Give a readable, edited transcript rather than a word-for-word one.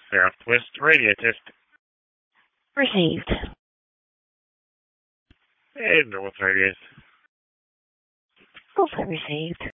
Southwest radio test. Received. And North radio. Also received.